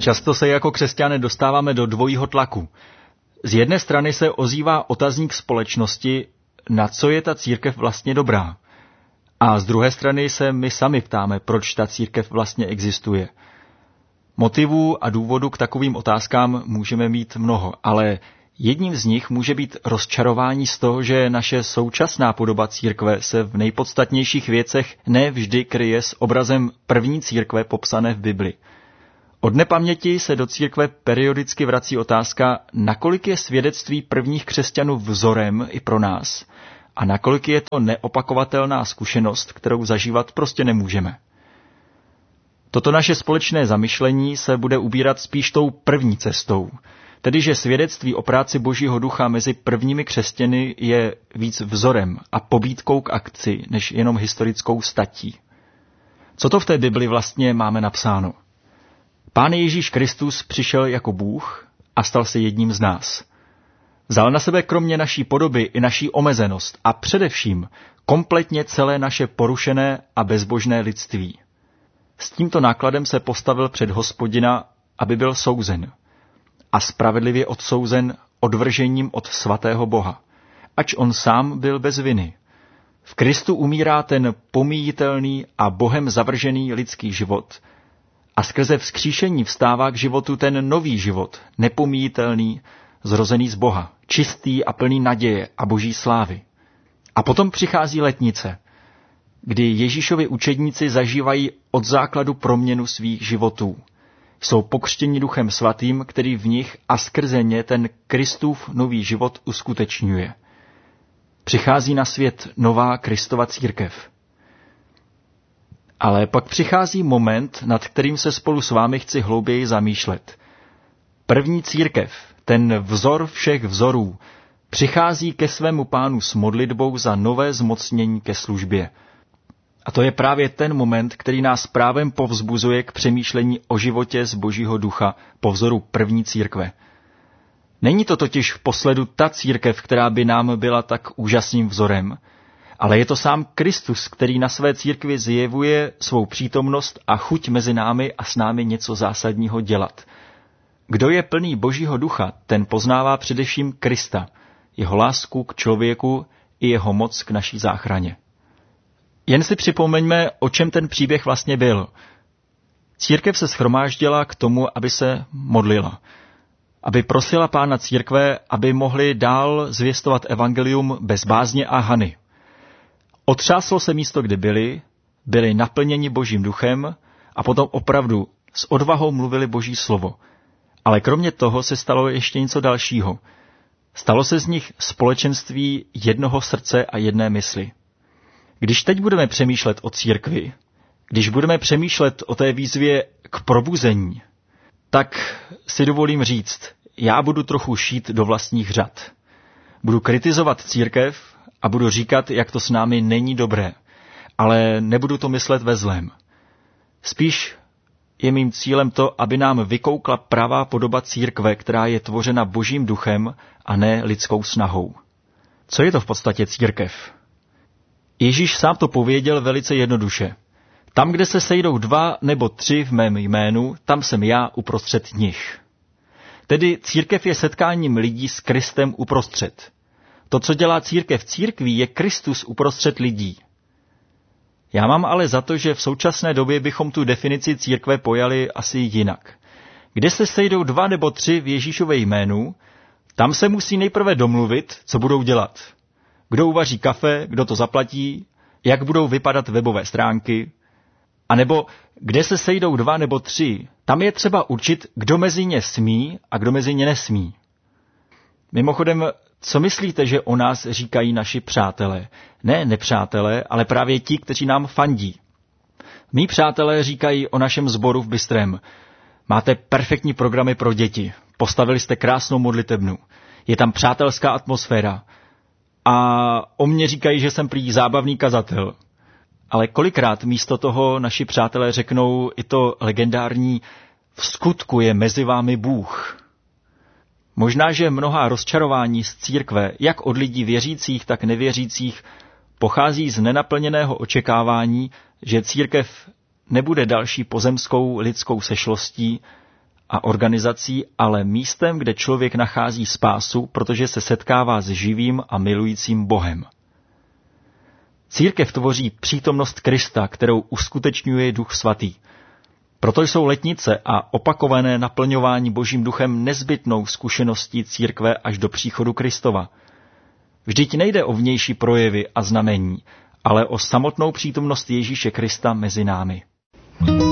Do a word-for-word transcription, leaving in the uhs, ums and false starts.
Často se jako křesťané dostáváme do dvojího tlaku. Z jedné strany se ozývá otazník společnosti, na co je ta církev vlastně dobrá. A z druhé strany se my sami ptáme, proč ta církev vlastně existuje. Motivů a důvodů k takovým otázkám můžeme mít mnoho, ale jedním z nich může být rozčarování z toho, že naše současná podoba církve se v nejpodstatnějších věcech ne vždy kryje s obrazem první církve popsané v Bibli. Od nepaměti se do církve periodicky vrací otázka, nakolik je svědectví prvních křesťanů vzorem i pro nás a nakolik je to neopakovatelná zkušenost, kterou zažívat prostě nemůžeme. Toto naše společné zamyšlení se bude ubírat spíš tou první cestou, tedy že svědectví o práci Božího ducha mezi prvními křesťany je víc vzorem a pobídkou k akci, než jenom historickou statí. Co to v té Bibli vlastně máme napsáno? Pán Ježíš Kristus přišel jako Bůh a stal se jedním z nás. Vzal na sebe kromě naší podoby i naší omezenost a především kompletně celé naše porušené a bezbožné lidství. S tímto nákladem se postavil před Hospodina, aby byl souzen a spravedlivě odsouzen odvržením od svatého Boha, ač on sám byl bez viny. V Kristu umírá ten pomíjitelný a Bohem zavržený lidský život a skrze vzkříšení vstává k životu ten nový život, nepomíjitelný, zrozený z Boha, čistý a plný naděje a boží slávy. A potom přichází letnice, kdy Ježíšovi učedníci zažívají od základu proměnu svých životů. Jsou pokřtěni Duchem Svatým, který v nich a skrze ně ten Kristův nový život uskutečňuje. Přichází na svět nová Kristova církev. Ale pak přichází moment, nad kterým se spolu s vámi chci hlouběji zamýšlet. První církev, ten vzor všech vzorů, přichází ke svému Pánu s modlitbou za nové zmocnění ke službě. A to je právě ten moment, který nás právem povzbuzuje k přemýšlení o životě z Božího ducha po vzoru první církve. Není to totiž v posledu ta církev, která by nám byla tak úžasným vzorem, ale je to sám Kristus, který na své církvi zjevuje svou přítomnost a chuť mezi námi a s námi něco zásadního dělat. Kdo je plný Božího ducha, ten poznává především Krista, jeho lásku k člověku i jeho moc k naší záchraně. Jen si připomeňme, o čem ten příběh vlastně byl. Církev se shromáždila k tomu, aby se modlila, aby prosila Pána církve, aby mohli dál zvěstovat evangelium bez bázně a hany. Otřáslo se místo, kde byli, byli naplněni Božím duchem a potom opravdu s odvahou mluvili Boží slovo. Ale kromě toho se stalo ještě něco dalšího. Stalo se z nich společenství jednoho srdce a jedné mysli. Když teď budeme přemýšlet o církvi, když budeme přemýšlet o té výzvě k probuzení, tak si dovolím říct, já budu trochu šít do vlastních řad. Budu kritizovat církev a budu říkat, jak to s námi není dobré, ale nebudu to myslet ve zlém. Spíš je mým cílem to, aby nám vykoukla pravá podoba církve, která je tvořena Božím duchem a ne lidskou snahou. Co je to v podstatě církev? Ježíš sám to pověděl velice jednoduše. Tam, kde se sejdou dva nebo tři v mém jménu, tam jsem já uprostřed nich. Tedy církev je setkáním lidí s Kristem uprostřed. To, co dělá církev církví, je Kristus uprostřed lidí. Já mám ale za to, že v současné době bychom tu definici církve pojali asi jinak. Kde se sejdou dva nebo tři v Ježíšově jménu, tam se musí nejprve domluvit, co budou dělat. Kdo uvaří kafe, kdo to zaplatí, jak budou vypadat webové stránky, anebo kde se sejdou dva nebo tři, tam je třeba určit, kdo mezi ně smí a kdo mezi ně nesmí. Mimochodem, co myslíte, že o nás říkají naši přátelé? Ne nepřátelé, ale právě ti, kteří nám fandí. Mí přátelé říkají o našem sboru v Bystrém. Máte perfektní programy pro děti, postavili jste krásnou modlitebnu, je tam přátelská atmosféra. A o mně říkají, že jsem prý zábavný kazatel. Ale kolikrát místo toho naši přátelé řeknou i to legendární v skutku je mezi vámi Bůh. Možná, že mnohá rozčarování z církve, jak od lidí věřících, tak nevěřících, pochází z nenaplněného očekávání, že církev nebude další pozemskou lidskou sešlostí, a organizací, ale místem, kde člověk nachází spásu, protože se setkává s živým a milujícím Bohem. Církev tvoří přítomnost Krista, kterou uskutečňuje Duch Svatý. Proto jsou letnice a opakované naplňování Božím duchem nezbytnou zkušeností církve až do příchodu Kristova. Vždyť nejde o vnější projevy a znamení, ale o samotnou přítomnost Ježíše Krista mezi námi.